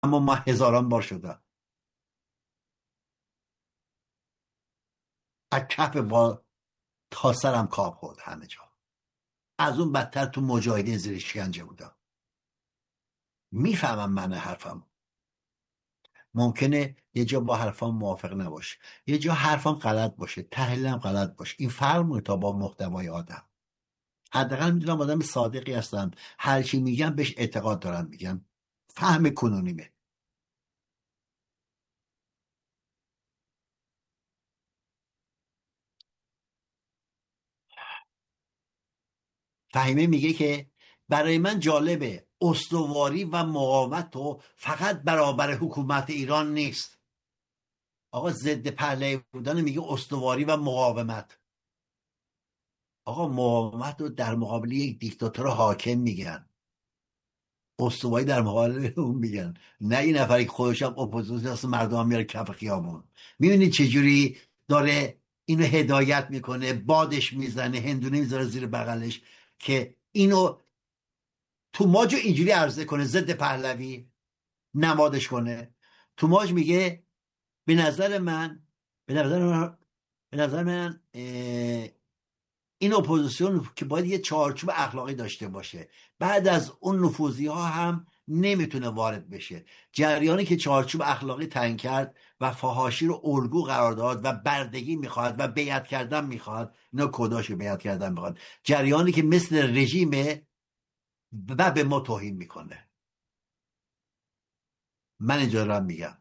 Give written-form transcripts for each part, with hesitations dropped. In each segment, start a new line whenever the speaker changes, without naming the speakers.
اما ما هزاران بار شدم از کف با تا سرم کاب خورد همه جا. از اون بدتر تو مجاهدین زیر شکنجه بودم. میفهمم من حرفم. ممکنه یه جا با حرفام موافق نباشه، یه جا حرفام غلط باشه، تحلیلم غلط باشه. این فرق میکنه تا با محتوای آدم. حداقل میدونم آدم صادقی هستم، هر چی میگم بهش اعتقاد دارم، میگم فهم کنونیمه. فهیمه میگه که برای من جالبه استواری و مقاومت تو فقط برابر حکومت ایران نیست. آقا ضد پهلوی بودن میگه استواری و مقاومت. آقا مقاومت رو در مقابل یک دیکتاتور حاکم میگن، استوایی در مقابل اون میگن. نه این نفری که خودش هم اپوزیسیون هست، مردم هم میاره کف خیابون. میبینید چجوری داره اینو هدایت میکنه، بادش میزنه، هندونه میذاره زیر بغلش که اینو توماج اینجوری عرضه کنه، ضد پهلوی نمادش کنه. توماج میگه به نظر من به نظر من به نظر من این اپوزیسیون که باید یه چارچوب اخلاقی داشته باشه، بعد از اون نفوذی ها هم نمیتونه وارد بشه. جریانی که چارچوب اخلاقی تعیین کرد و فحاشی رو الگو قرار داد و بردگی میخواد و بیعت کردن میخواد، اینا کداشو بیعت کردن میخواد، جریانی که مثل رژیم و به ما توهین میکنه. من اینجا دارم میگم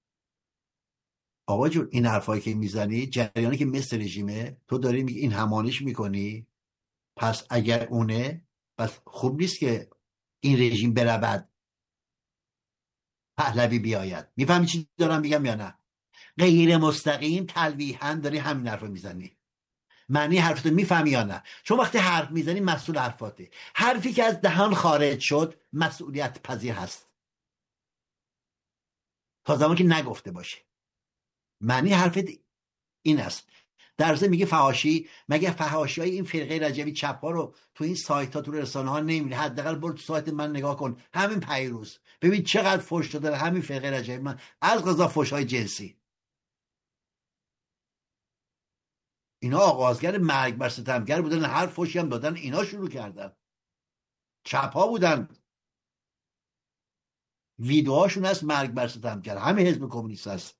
آقا جون، این حرفایی که میزنی، جریانی که مثل رژیمه، تو داری میگی این همانش میکنی. پس اگر اونه، پس خوب نیست که این رژیم برود پهلوی بیاید. میفهمی چی دارم میگم یا نه؟ غیر مستقیم تلویحا داری همین حرف رو میزنی. معنی حرفتو میفهمی یا نه؟ چون وقتی حرف میزنی مسئول حرفاته. حرفی که از دهان خارج شد مسئولیت پذیر هست تا زمان که نگفته باشه. معنی حرفت این است. در ضمن میگه فحاشی، مگه فحاشی های این فرقه رجبی چپ ها رو تو این سایت ها، تو رسانه ها نمیبینی؟ حداقل برو تو سایت من نگاه کن، همین پیروز ببین چقدر فحش داده همین فرقه رجبی. من از قضا فحش های جنسی، اینا آغازگر مرگ بر ستمگر بودن، هر فحشی هم دادن اینا شروع کردن. چپ ها بودن، ویدوهاشون هست مرگ بر ستمگر، همین حزب کمونیست هست.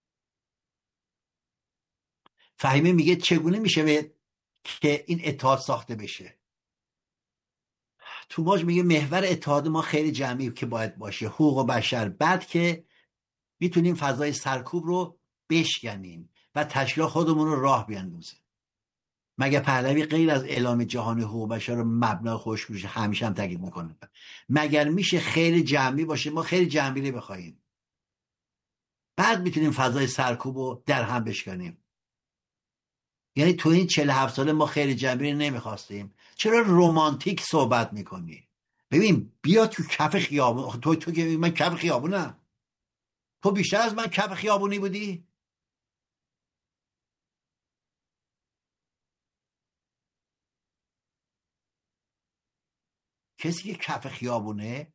فهیمه میگه چگونه میشه که این اتحاد ساخته بشه. توماج میگه محور اتحاد ما خیلی جمعی که باید باشه حقوق بشر، بعد که میتونیم فضای سرکوب رو بشکنیم و تشکیل خودمون رو راه بیاندازیم. مگه پهلوی غیر از اعلام جهانی حقوق بشر رو مبنای خودش میشه؟ همیشه هم تاکید میکنه. مگر میشه خیلی جمعی باشه؟ ما خیلی جمعی بخوایم، بعد میتونیم فضای سرکوب رو در هم بشکنیم. یعنی تو این 47 ساله ما خیلی جمعی نمیخواستیم، چرا رومانتیک صحبت میکنی؟ ببین بیا تو کف خیابون. تو که من کف خیابونم، تو بیشتر از من کف خیابونی بودی. کسی که کف خیابونه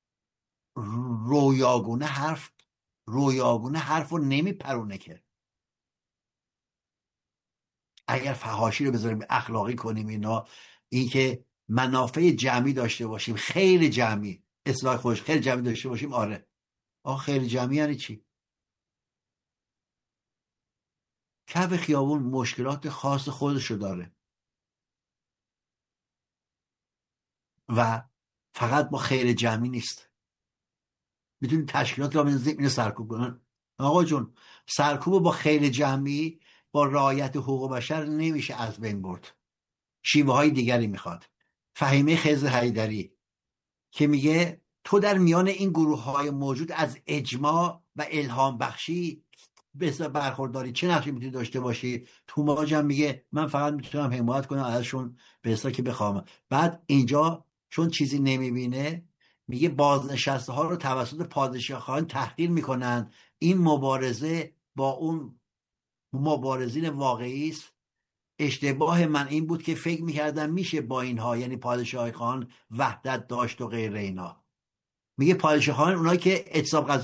رویاگونه حرف رو نمیپرونه که. اگر فحاشی رو بذاریم اخلاقی کنیم، این که منافع جمعی داشته باشیم، خیر جمعی، اصلاح خوش خیر جمعی داشته باشیم. آره خیر جمعی یعنی چی؟ کف خیابون مشکلات خاص خودشو داره و فقط با خیر جمعی نیست. میتونیم تشکیلات را بنزیم اینو سرکوب کنن. آقا جون، سرکوب با خیر جمعی با رعایت حقوق بشر نمیشه از بین برد. شیوه های دیگری میخواد. فهیمه خضر حیدری که میگه تو در میان این گروه های موجود از اجماع و الهام بخشی برخورداری چه نقشی میتونی داشته باشی؟ توماج هم میگه من فقط میتونم حمایت کنم ازشون به حساب که بخوام. بعد اینجا چون چیزی نمیبینه میگه بازنشسته ها رو توسط پادشاهان تحقیر میکنن. این مبارزه با اون مبارزین واقعی است. اشتباه من این بود که فکر میکردم میشه با اینها، یعنی پادشاه خان، وحدت داشت و غیر اینا. میگه پادشاهان اونایی که اعتصاب